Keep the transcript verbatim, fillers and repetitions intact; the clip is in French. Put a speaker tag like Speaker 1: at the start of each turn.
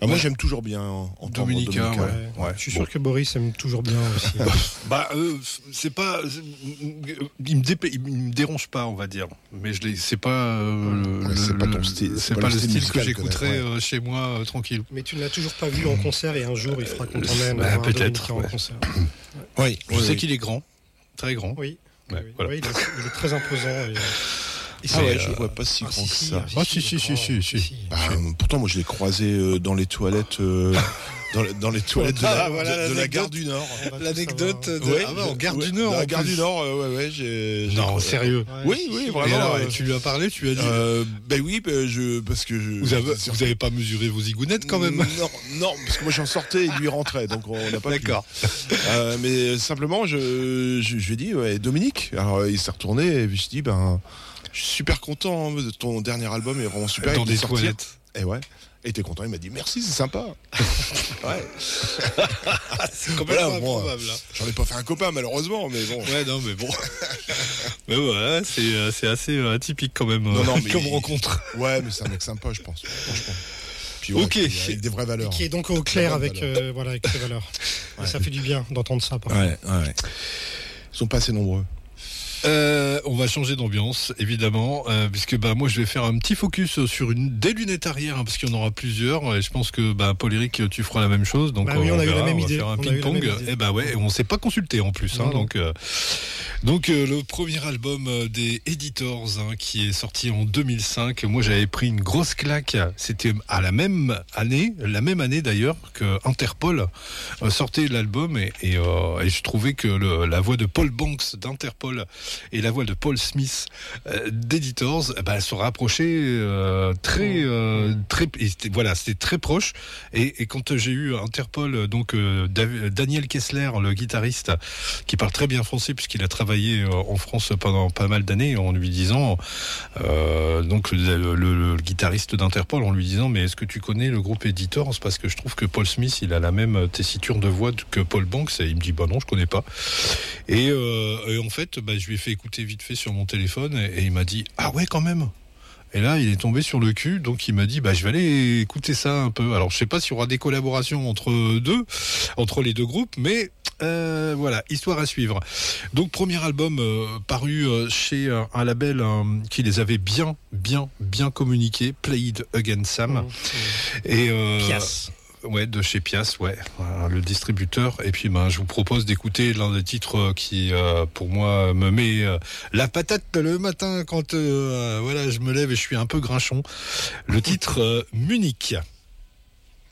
Speaker 1: Ah, moi, j'aime toujours bien entendre
Speaker 2: Dominica,
Speaker 1: Dominica.
Speaker 2: ouais.
Speaker 3: Ouais. Je suis
Speaker 2: Bon.
Speaker 3: sûr que Boris aime toujours bien aussi.
Speaker 2: Bah, euh, c'est pas, il me, dé, il me dérange pas, on va dire. Mais je l'ai, c'est pas, euh,
Speaker 1: Ouais,
Speaker 2: le,
Speaker 1: c'est pas ton
Speaker 2: le-
Speaker 1: style,
Speaker 2: c'est pas, le style,
Speaker 1: musical
Speaker 2: que j'écouterais
Speaker 1: quand même, ouais.
Speaker 2: euh, chez moi euh, tranquille.
Speaker 3: Mais tu ne l'as toujours pas vu en concert et un jour il fera qu'on t'emmène
Speaker 2: Bah,
Speaker 3: voir un
Speaker 2: peut-être,
Speaker 3: Dominica
Speaker 2: ouais.
Speaker 3: en concert.
Speaker 1: Oui,
Speaker 2: Je sais qu'il est grand, très grand.
Speaker 3: Oui,
Speaker 2: Ouais,
Speaker 3: oui,
Speaker 2: voilà.
Speaker 3: oui, il, est, il est très imposant. Et, et
Speaker 1: Ah ouais,
Speaker 3: c'est-
Speaker 1: je le
Speaker 2: euh,
Speaker 1: vois pas si
Speaker 3: ah,
Speaker 1: grand
Speaker 3: si,
Speaker 1: que
Speaker 3: si,
Speaker 1: ça.
Speaker 2: Ah, si, si, si, si, si.
Speaker 1: Bah, pourtant, moi, je l'ai croisé euh, dans les toilettes, euh, dans, les, dans les toilettes de la,
Speaker 2: Ah, voilà,
Speaker 1: de, de la
Speaker 2: l'anecdote.
Speaker 1: gare du Nord.
Speaker 3: On va tous
Speaker 2: L'anecdote
Speaker 3: savoir.
Speaker 2: de,
Speaker 1: Ouais,
Speaker 2: ah, bah, en gare
Speaker 1: ouais,
Speaker 2: du Nord.
Speaker 1: dans
Speaker 2: en
Speaker 1: la gare
Speaker 2: plus.
Speaker 1: du Nord, euh, ouais, ouais, j'ai. j'ai
Speaker 2: Non,
Speaker 1: croisé.
Speaker 2: sérieux.
Speaker 3: Ouais,
Speaker 1: Oui,
Speaker 3: si,
Speaker 1: oui,
Speaker 3: si.
Speaker 1: vraiment.
Speaker 2: Et alors,
Speaker 1: euh,
Speaker 2: tu lui as parlé, tu lui as dit.
Speaker 1: Euh, ben oui, ben je, parce que je.
Speaker 2: vous, avez,
Speaker 1: je-
Speaker 2: vous avez pas mesuré vos zigounettes quand même.
Speaker 1: Non, non, parce que moi j'en sortais et lui rentrait, donc on n'a pas pu.
Speaker 2: D'accord.
Speaker 1: Euh, mais simplement, je, je, je lui ai dit, ouais, Dominique. Alors il s'est retourné et puis je dis, ben, je suis super content hein, de ton dernier album, est vraiment super.
Speaker 2: Dans
Speaker 1: il
Speaker 2: des
Speaker 1: est sorti.
Speaker 2: toilettes.
Speaker 1: Et ouais. Et il était content, il m'a dit merci, c'est sympa. Ouais.
Speaker 2: C'est
Speaker 1: Voilà,
Speaker 2: complètement
Speaker 1: moi,
Speaker 2: improbable. Hein.
Speaker 1: J'en ai pas fait un copain malheureusement, mais bon.
Speaker 2: Ouais, non, mais bon. Mais voilà, c'est, euh, c'est assez euh, atypique quand même
Speaker 1: Non, non,
Speaker 2: euh,
Speaker 1: mais
Speaker 2: comme
Speaker 1: il-
Speaker 2: rencontre.
Speaker 1: Ouais, mais c'est un mec sympa, je pense. Franchement. Puis ouais,
Speaker 2: Ok.
Speaker 1: puis avec des vraies valeurs.
Speaker 3: Qui est donc au clair
Speaker 1: Très bonne
Speaker 3: avec,
Speaker 1: valeur.
Speaker 3: euh, voilà, avec ses valeurs.
Speaker 1: Ouais.
Speaker 3: Et ça fait du bien d'entendre ça. Par
Speaker 1: Ouais, ouais. Ils sont pas assez nombreux.
Speaker 2: Euh, on va changer d'ambiance, évidemment, euh, puisque bah moi je vais faire un petit focus sur une des lunettes arrière, hein, parce qu'il y en aura plusieurs. Et je pense que bah Paul-Éric, tu feras la même chose. Donc
Speaker 3: Bah oui, on a eu la
Speaker 2: verra,
Speaker 3: même
Speaker 2: on va
Speaker 3: idée.
Speaker 2: faire un
Speaker 3: On a eu la
Speaker 2: ping-pong.
Speaker 3: même idée.
Speaker 2: Et bah ouais, et on s'est pas consulté en plus. Hein,
Speaker 3: Non, non.
Speaker 2: donc euh, donc euh, le premier album euh, des Editors, hein, qui est sorti en deux mille cinq. Moi j'avais pris une grosse claque. C'était à la même année, la même année d'ailleurs que Interpol euh, sortait l'album et, et, euh, et je trouvais que le, la voix de Paul Banks d'Interpol et la voix de Paul Smith euh, d'Editors, bah, elles se rapprochaient euh, très, euh, très, et c'était, voilà, c'était très proche. Et, et quand j'ai eu Interpol, donc euh, Dav- Daniel Kessler, le guitariste, qui parle très bien français puisqu'il a travaillé euh, en France pendant pas mal d'années, en lui disant, euh, donc le, le, le guitariste d'Interpol, en lui disant, mais est-ce que tu connais le groupe Editors? Parce que je trouve que Paul Smith, il a la même tessiture de voix que Paul Banks. Et il me dit, bah non, je connais pas. Et, euh, et en fait, bah, je lui ai fait écouter vite fait sur mon téléphone et, et il m'a dit, ah ouais, quand même. Et là, il est tombé sur le cul, donc il m'a dit, bah, je vais aller écouter ça un peu. Alors, je sais pas s'il y aura des collaborations entre deux, entre les deux groupes, mais euh, voilà, histoire à suivre. Donc, premier album euh, paru euh, chez euh, un label euh, qui les avait bien, bien, bien communiqué, Played Against Sam.
Speaker 3: Mmh.
Speaker 2: Et euh,
Speaker 3: Pias.
Speaker 2: Ouais, de chez Pias, ouais, voilà, le distributeur. Et puis, ben, je vous propose d'écouter l'un des titres qui, euh, pour moi, me met euh, la patate le matin quand, euh, voilà, je me lève et je suis un peu grinchon. Le titre euh, Munich.